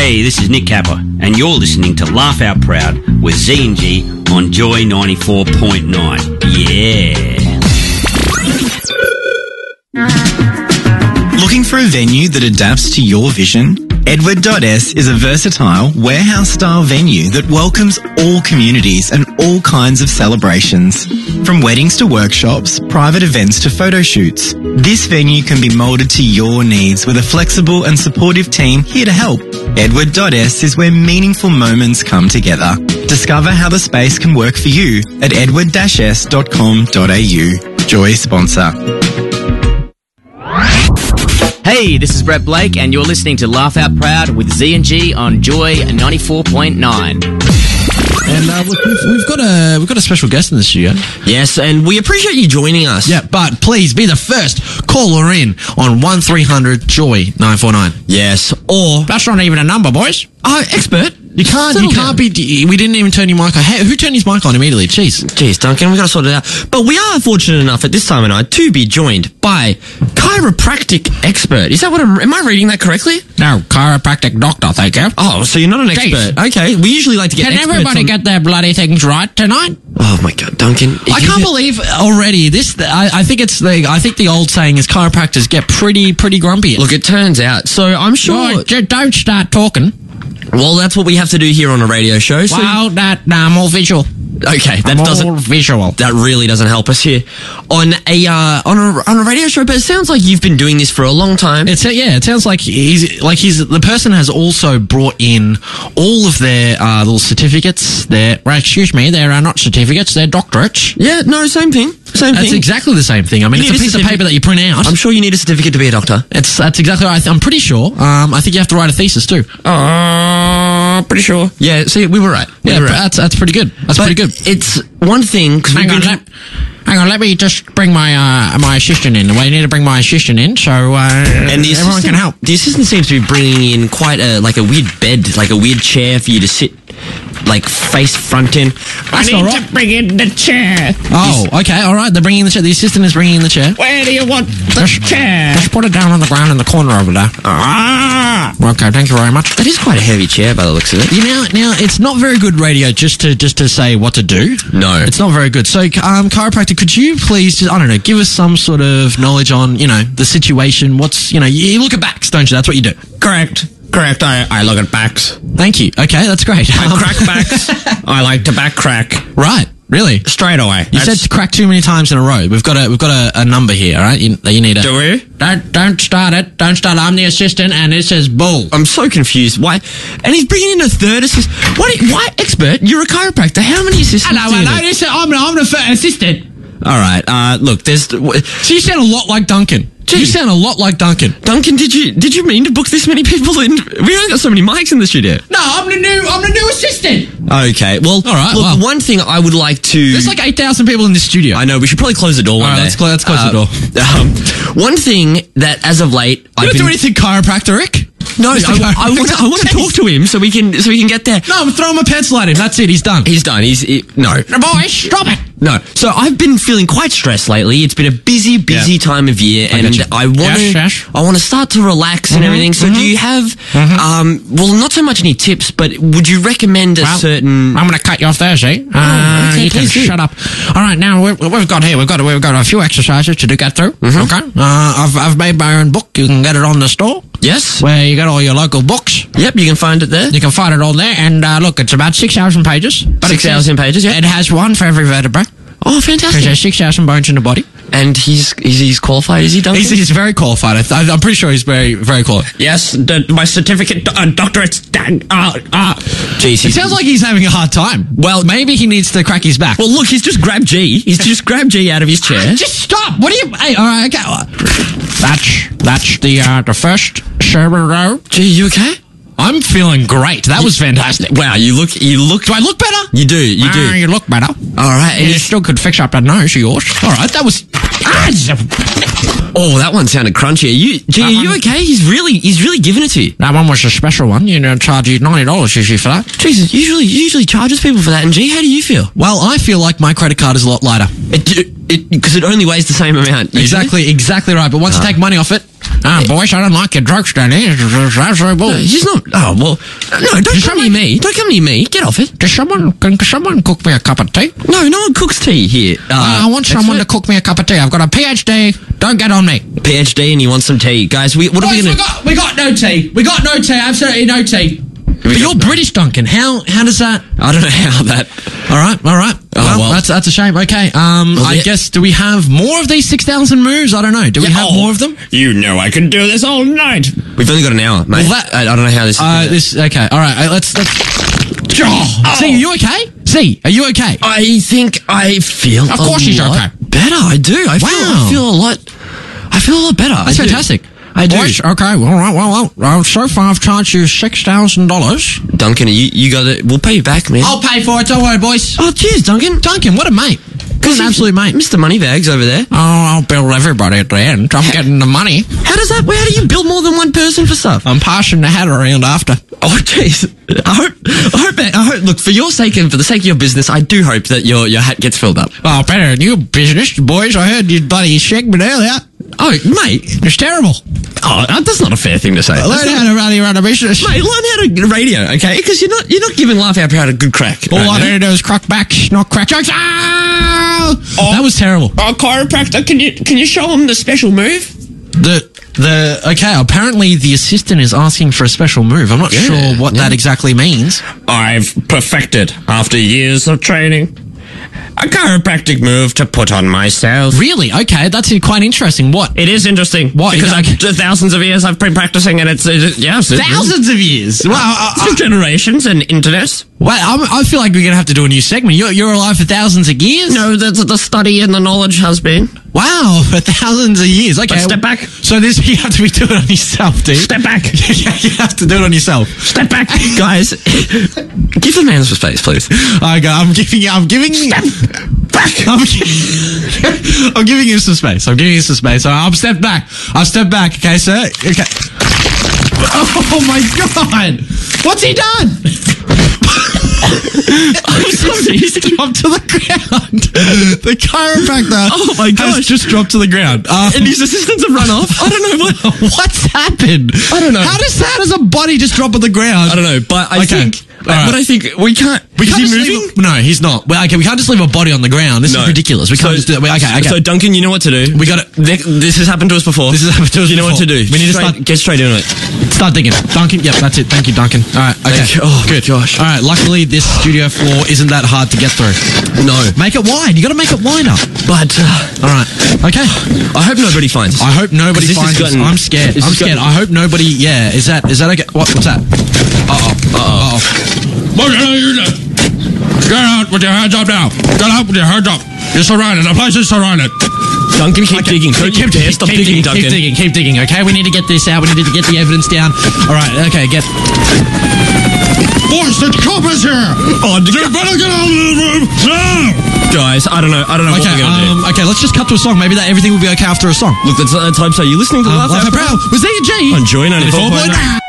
Hey, this is Nick Capper, and you're listening to Laugh Out Proud with Z&G on Joy 94.9. Yeah. Looking for a venue that adapts to your vision? Edward.S is a versatile, warehouse-style venue that welcomes all communities and all kinds of celebrations. From weddings to workshops, private events to photo shoots, this venue can be moulded to your needs with a flexible and supportive team here to help. Edward.S is where meaningful moments come together. Discover how the space can work for you at edward-s.com.au. Joy sponsor. Hey, this is Brett Blake, and you're listening to Laugh Out Proud with Z&G on Joy 94.9. And we've got a special guest in the studio. Yes, and we appreciate you joining us. Yeah, but please be the first caller in on 1300 Joy 949. Yes, or That's not even a number, boys. expert. You can't be. We didn't even turn your mic on. Hey, who turned his mic on immediately? Jeez, Duncan, we got to sort it out. But we are fortunate enough at this time of night to be joined by chiropractic expert. Is that what am I reading that correctly? No, chiropractic doctor, thank you. Oh, so you're not an expert. Okay, we usually like to get experts. Can everybody get their bloody things right tonight? Oh my God, Duncan. I can't believe already this. I think the old saying is chiropractors get pretty grumpy. Look, it turns out. So I'm sure. Don't start talking. Well, that's what we have to do here on a radio show. So more visual. Okay, that doesn't visual. That really doesn't help us here on a radio show. But it sounds like you've been doing this for a long time. It sounds like the person has also brought in all of their little certificates. They are not certificates, they're doctorates. Yeah, no, same thing. That's exactly the same thing. I mean, it's a piece of paper that you print out. I'm sure you need a certificate to be a doctor. That's exactly right. I'm pretty sure. I think you have to write a thesis too. Pretty sure. Yeah, see, we were right. That's pretty good. That's pretty good. It's one thing. Hang on, let me just bring my my assistant in. We need to bring my assistant in so everyone can help. The assistant seems to be bringing in quite a weird bed, like a weird chair for you to sit, like face front in. I need to bring in the chair. Oh, okay, all right. They're bringing in the chair. The assistant is bringing in the chair. Where do you want the chair? Just put it down on the ground in the corner over there. Okay, thank you very much. That is quite a heavy chair by the looks of it. Now it's not very good radio just to say what to do. No, it's not very good. So, chiropractor, could you please just, I don't know, give us some sort of knowledge on the situation? What's you look at backs, don't you? That's what you do. Correct. I look at backs. Thank you. Okay, that's great. I crack backs. I like to back crack. Right. Really? Straight away. You said to crack too many times in a row. We've got a number here, all right? That you need to. Do we? Don't start it. Don't start. I'm the assistant, and it says bull. I'm so confused. Why? And he's bringing in a third assistant. Why, expert? You're a chiropractor. How many assistants? Hello. I'm the first assistant. All right. Look, there's. So you sound a lot like Duncan. Gee. You sound a lot like Duncan. Duncan, did you mean to book this many people in? We only got so many mics in the studio. No, I'm the new assistant. Okay, well, all right. Look, one thing I would like to. There's like 8,000 people in this studio. I know. We should probably close the door one day. Let's close the door. One thing that, as of late, you don't do anything, chiropractoric. No, I want to talk to him so we can get there. No, I'm throwing my pencil at him. That's it. He's done. No. Boys, stop it. No. So I've been feeling quite stressed lately. It's been a busy time of year, and I want to start to relax and everything. So do you have, not so much any tips, but would you recommend a certain? I'm going to cut you off there, see? You can shut up. All right, now we've got a few exercises to get through. Okay. I've made my own book. You can get it on the store. Yes. Where you get all your local books. Yep, you can find it there. You can find it all there. And look, it's about 6,000 pages. 6,000 pages, yeah. It has one for every vertebra. Oh, fantastic. Because there's 6,000 bones in the body. And he's qualified, is he, Duncan? He's very qualified. I'm pretty sure he's very, very qualified. Yes, my certificate, doctorate's done. Jeez, it sounds like he's having a hard time. Well, maybe he needs to crack his back. Well, look, he's just grabbed G. He's just grabbed G out of his chair. Just stop. What are you... Hey, all right, okay. That's the first server row. Gee, you okay? I'm feeling great. That was fantastic. Wow, you look. Do I look better? You do. You look better. All right. And you still could fix up that nose of yours. All right, that was Oh, that one sounded crunchy. Are you okay? He's really giving it to you. That one was a special one. You know, charge you $90 usually for that. Jesus, usually charges people for that. And G, how do you feel? Well, I feel like my credit card is a lot lighter. Because it only weighs the same amount. Exactly right. But once you take money off it, boys, I don't like your drugs down here. That's very bull. He's not. Oh well, no, don't come near me. Don't come near me. Get off it. Can someone cook me a cup of tea? No one cooks tea here. I want someone to cook me a cup of tea. I've got a PhD. Don't get on me. PhD, and you want some tea, guys? What are we gonna? We got no tea. We got no tea. Absolutely no tea. But you're British, Duncan. How does that? I don't know how that. All right. Well, that's a shame. Okay. I guess, do we have more of these 6,000 moves? I don't know. Do we have more of them? You know I can do this all night. We've only got an hour, mate. Well, I don't know how this is. Okay. All right. Let's. See, are you okay? See, are you okay? I think I feel. Of course, she's okay. Better. I do. I feel a lot better. That's fantastic. I do. Boys, okay, well, so far I've charged you $6,000. Duncan, you got it. We'll pay you back, man. I'll pay for it, don't worry, boys. Oh, cheers, Duncan. Duncan, what a mate. What an absolute mate. Mr. Moneybags over there. Oh, I'll bill everybody at the end. I'm getting the money. How do you bill more than one person for stuff? I'm passing the hat around after. Oh, jeez. I hope, look, for your sake and for the sake of your business, I do hope that your hat gets filled up. Oh, better than your business, boys. I heard you bloody segment earlier. Oh, mate. It's terrible. Oh, that's not a fair thing to say. Learn how to run a business. Mate, learn how to radio, okay? Because you're not giving Laugh Out Proud a good crack. All I need to do is crack backs, not crack jokes. Oh, that was terrible. Chiropractor, can you show him the special move? Okay, apparently the assistant is asking for a special move. I'm not sure what that exactly means. I've perfected, after years of training, a chiropractic move to put on myself. Really? Okay, that's quite interesting. What? It is interesting. What? Because thousands of years I've been practicing, and it's thousands of years. Well, generations and internet. Well, I feel like we're gonna have to do a new segment. You're alive for thousands of years. No, the study and the knowledge has been. Wow, for thousands of years. Okay, but step back. So this you have to be doing it on yourself, dude. Step back. You have to do it on yourself. Step back, guys. Give the man some space, please. Okay, I'm giving. Step back. I'm giving you some space. So I'll step back. Okay, sir. Okay. Oh my God! What's he done? He's dropped to the ground. The chiropractor has just dropped to the ground. And his assistants have run off. I don't know what's happened. I don't know. How does a body just drop on the ground? I don't know, but I think... Right. But I think we can't... Is he moving? No, he's not. Well, okay, we can't just leave a body on the ground. This is ridiculous. We can't just do that. Okay. So, Duncan, you know what to do. We got it. This has happened to us before. You know what to do. We need to get straight into it. Start digging. Duncan, yep, that's it. Thank you, Duncan. All right, okay. Oh, good. Gosh. All right, luckily this studio floor isn't that hard to get through. No. Make it wide. You got to make it wider. But, all right. Okay. I hope nobody finds us. I hope nobody finds us. I'm scared. I hope nobody, Is that okay? What's that? Uh-oh. What the hell are you doing? Get out with your hands up now. Get out with your hands up. You're surrounded. The place is surrounded. Duncan, keep digging. Don't you dare stop digging, Duncan. Keep digging, okay? We need to get this out. We need to get the evidence down. All right, okay, Boys, the coppers here! Oh, you better get out of the room now! Guys, I don't know what we're going to do. Okay, let's just cut to a song. Maybe everything will be okay after a song. Look, let's hope so. You're listening to Laugh Out Proud with Z&G on Joy 94.9.